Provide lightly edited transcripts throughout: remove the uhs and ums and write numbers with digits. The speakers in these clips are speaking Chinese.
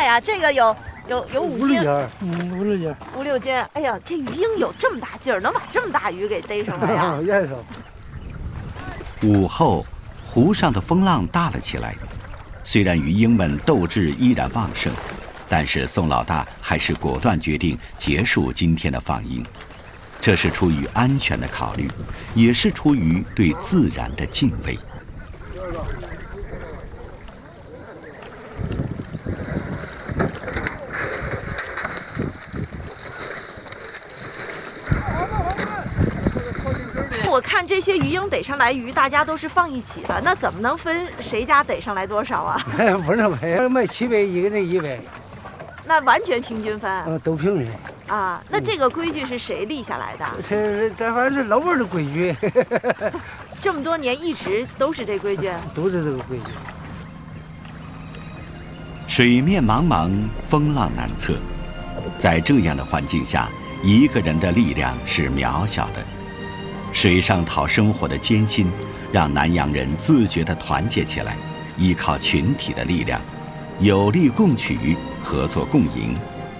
呀？这个有5斤， 五六斤 ，5、6斤。哎呀，这鱼鹰有这么大劲儿，能把这么大鱼给逮上来呀？ 午后，湖上的风浪大了起来。虽然鱼鹰们斗志依然旺盛，但是宋老大还是果断决定结束今天的放鹰。这是出于安全的考虑，也是出于对自然的敬畏。 我看这些鱼鹰逮上来鱼，大家都是放一起的，那怎么能分谁家逮上来多少啊？ 不能分，卖700，一个那100， 那完全平均分。 都平均。 啊，那这个规矩是谁立下来的？ 这反正是老辈的规矩。 这么多年一直都是这规矩。 都是这个规矩。 水面茫茫，风浪难测，在这样的环境下，一个人的力量是渺小的。水上讨生活的艰辛，让南洋人自觉地团结起来，依靠群体的力量，有力共取，合作共赢。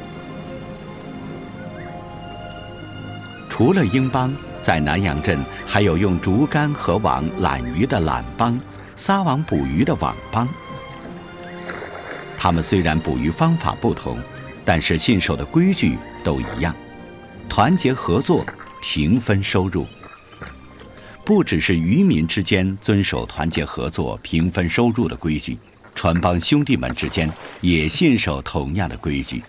除了鹰帮，在南洋镇还有用竹竿和网揽鱼的揽帮，撒网捕鱼的网帮。他们虽然捕鱼方法不同，但是信守的规矩都一样：团结合作，平分收入。不只是渔民之间遵守团结合作、平分收入的规矩，船帮兄弟们之间也信守同样的规矩。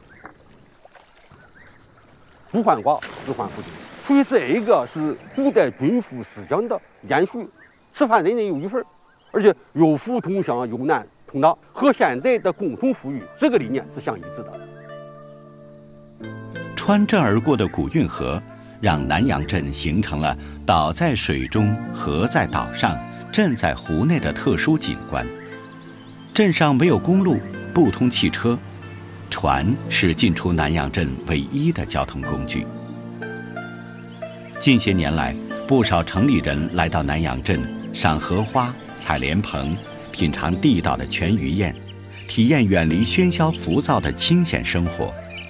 不患寡，只患不均。所以这个是古代军服思想的延续。吃饭人人有一份，而且有福同享，有难同当，和现在的共同富裕这个理念是相一致的。 穿镇而过的古运河，让南洋镇形成了岛在水中、河在岛上、镇在湖内的特殊景观。镇上没有公路，不通汽车，船是进出南洋镇唯一的交通工具。近些年来，不少城里人来到南洋镇赏荷花、采莲蓬，品尝地道的全鱼宴，体验远离喧嚣浮躁的清闲生活。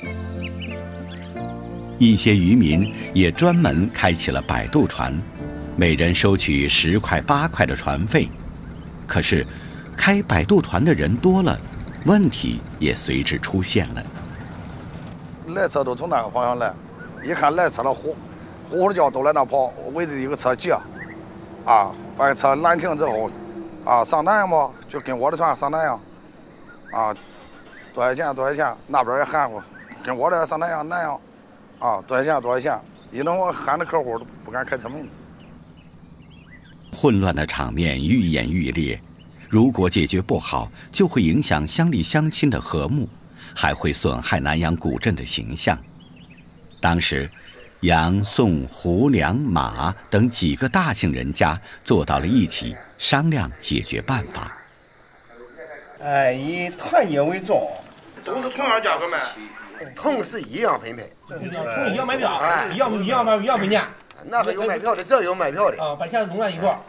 一些渔民也专门开起了摆渡船，每人收取10块、8块的船费。可是，开摆渡船的人多了，问题也随之出现了。 来车都从那个方向来，一看来车了，呼呼叫都来那跑，围着一个车挤，把车拦停之后，上南洋嘛，就跟我的船上南洋，多少钱多少钱，那边也喊我，跟我的上南洋南洋。多少钱多少钱，一弄我喊的客户都不敢开车门。 混乱的场面愈演愈烈，如果解决不好，就会影响乡里乡亲的和睦，还会损害南洋古镇的形象。当时，杨、宋、胡、梁、马等几个大姓人家坐到了一起，商量解决办法。 以团结为重， 都是同样价格卖。 同是一样分配， 同一样买票，一样分钱。 那个有卖票的，这有卖票的把钱弄在一块。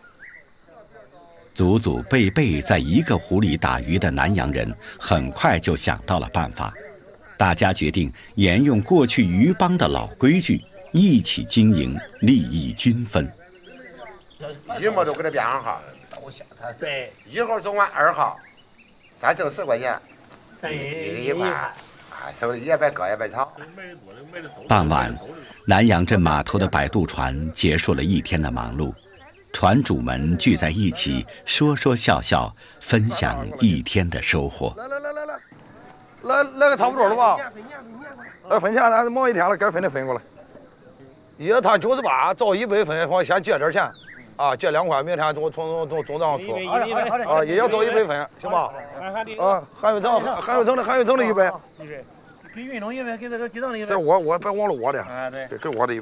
祖祖辈辈在一个湖里打鱼的南洋人，很快就想到了办法。大家决定沿用过去渔帮的老规矩，一起经营，利益均分。 一模都给他编上号，对，1号走完2号，咱挣10块钱，一块。手里也白割也白炒。 傍晚，南洋镇码头的摆渡船结束了一天的忙碌，船主们聚在一起，说说笑笑，分享一天的收获。 来个差不多了吧？分钱了，忙一天了，该分的分过来。一趟98，照100分，我先借点钱，借2块，明天从账出。也要照100分，行吧？韩运成的100。 给运动100，给这个机动的100。 这我别忘了我的。对，给我的100。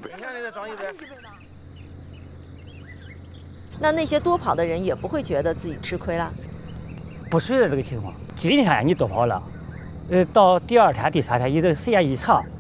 那些多跑的人也不会觉得自己吃亏了。 不随着这个情况，今天你多跑了，到第2天、第3天，你这个时间一长，